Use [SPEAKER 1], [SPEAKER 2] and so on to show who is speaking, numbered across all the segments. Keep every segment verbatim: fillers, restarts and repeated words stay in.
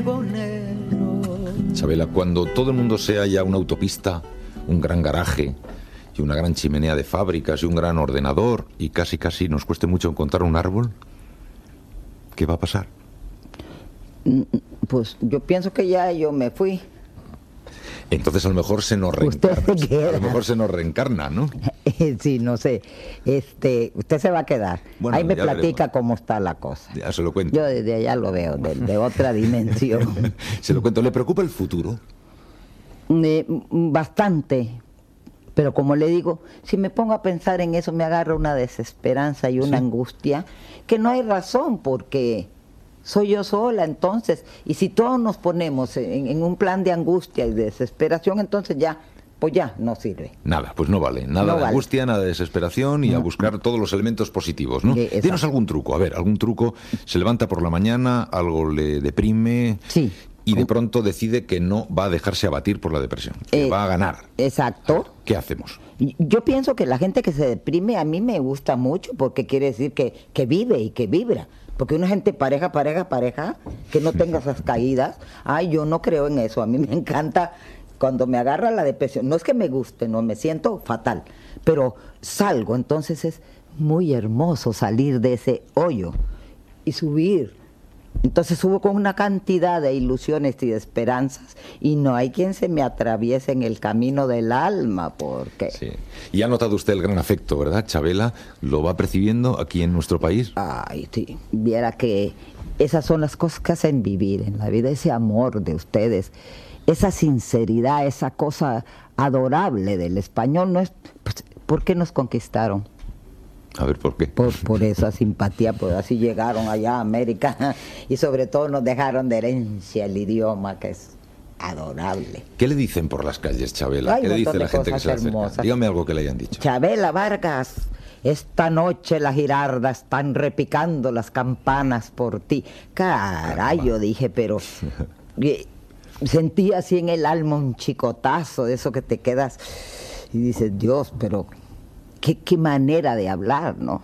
[SPEAKER 1] pregonero.
[SPEAKER 2] Chabela, cuando todo el mundo sea ya una autopista, un gran garaje y una gran chimenea de fábricas y un gran ordenador y casi casi nos cueste mucho encontrar un árbol, ¿qué va a pasar?
[SPEAKER 3] Pues yo pienso que ya yo me fui.
[SPEAKER 2] Entonces a lo mejor se nos reencarna, a lo mejor se nos reencarna, ¿no?
[SPEAKER 3] Sí, no sé. Este, usted se va a quedar.
[SPEAKER 2] Bueno,
[SPEAKER 3] ahí me
[SPEAKER 2] ya
[SPEAKER 3] platica
[SPEAKER 2] veremos.
[SPEAKER 3] Cómo está la cosa.
[SPEAKER 2] Ya se lo cuento.
[SPEAKER 3] Yo desde allá lo veo, de, de otra dimensión.
[SPEAKER 2] Se lo cuento. ¿Le preocupa el futuro?
[SPEAKER 3] Eh, bastante. Pero como le digo, si me pongo a pensar en eso, me agarra una desesperanza y una
[SPEAKER 2] ¿Sí?
[SPEAKER 3] angustia que no hay razón, porque soy yo sola, entonces. Y si todos nos ponemos en, en un plan de angustia y de desesperación, entonces ya, pues ya no sirve.
[SPEAKER 2] Nada, pues no vale. Nada
[SPEAKER 3] No
[SPEAKER 2] de
[SPEAKER 3] vale.
[SPEAKER 2] angustia, nada de desesperación y a buscar todos los elementos positivos, ¿no?
[SPEAKER 3] Sí, exacto.
[SPEAKER 2] Dinos algún truco. A ver, algún truco. Se levanta por la mañana, algo le deprime.
[SPEAKER 3] Sí.
[SPEAKER 2] Y de pronto decide que no va a dejarse abatir por la depresión, que
[SPEAKER 3] Eh,
[SPEAKER 2] va a ganar.
[SPEAKER 3] Exacto.
[SPEAKER 2] ¿Qué hacemos?
[SPEAKER 3] Yo pienso que la gente que se deprime a mí me gusta mucho, porque quiere decir que, que vive y que vibra. Porque una gente pareja, pareja, pareja, que no tenga esas caídas, ay, yo no creo en eso. A mí me encanta cuando me agarra la depresión. No es que me guste, no, me siento fatal, pero salgo. Entonces es muy hermoso salir de ese hoyo y subir. Entonces subo con una cantidad de ilusiones y de esperanzas, y no hay quien se me atraviese en el camino del alma, porque...
[SPEAKER 2] Sí. Y ha notado usted el gran afecto, ¿verdad, Chabela? ¿Lo va percibiendo aquí en nuestro país?
[SPEAKER 3] Ay, sí, viera que esas son las cosas que hacen vivir en la vida, ese amor de ustedes, esa sinceridad, esa cosa adorable del español. No es, pues, ¿por qué nos conquistaron?
[SPEAKER 2] A ver, ¿por qué?
[SPEAKER 3] Por, por esa simpatía, pues así llegaron allá a América y sobre todo nos dejaron de herencia el idioma, que es adorable.
[SPEAKER 2] ¿Qué le dicen por las calles, Chabela?
[SPEAKER 3] Hay
[SPEAKER 2] ¿Qué le
[SPEAKER 3] un
[SPEAKER 2] dice
[SPEAKER 3] montón
[SPEAKER 2] la
[SPEAKER 3] de
[SPEAKER 2] gente que se le
[SPEAKER 3] cosas
[SPEAKER 2] acerca?
[SPEAKER 3] hermosas.
[SPEAKER 2] Dígame algo que le hayan dicho.
[SPEAKER 3] Chabela Vargas, esta noche las girardas están repicando las campanas por ti. Caray, yo dije, pero eh, sentí así en el alma un chicotazo de eso que te quedas y dices, Dios, pero qué, qué manera de hablar, ¿no?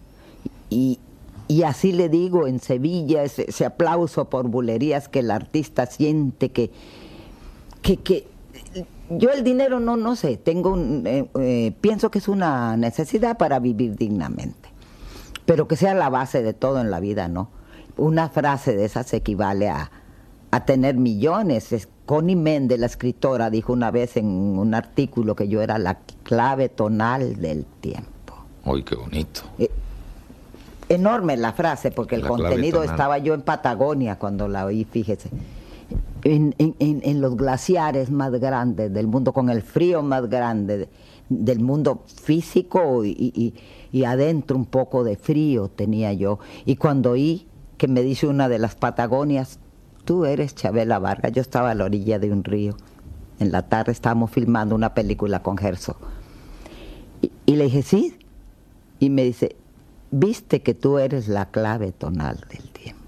[SPEAKER 3] Y, y así le digo en Sevilla, ese, ese aplauso por bulerías que el artista siente que, que, que yo el dinero no, no sé, tengo un, eh, eh, pienso que es una necesidad para vivir dignamente, pero que sea la base de todo en la vida, ¿no? Una frase de esas equivale a, a tener millones. Es, Connie Méndez, la escritora, dijo una vez en un artículo que yo era la clave tonal del tiempo.
[SPEAKER 2] ¡Ay, qué bonito!
[SPEAKER 3] Eh, enorme la frase, porque el
[SPEAKER 2] La clave
[SPEAKER 3] contenido
[SPEAKER 2] tonal.
[SPEAKER 3] estaba yo en Patagonia cuando la oí, fíjese. En, en, en, en los glaciares más grandes del mundo, con el frío más grande de, del mundo físico y, y, y adentro un poco de frío tenía yo. Y cuando oí que me dice una de las Patagonias, tú eres Chabela Vargas, yo estaba a la orilla de un río. En la tarde estábamos filmando una película con Herzog. Y, y le dije, sí. Y me dice, viste que tú eres la clave tonal del tiempo.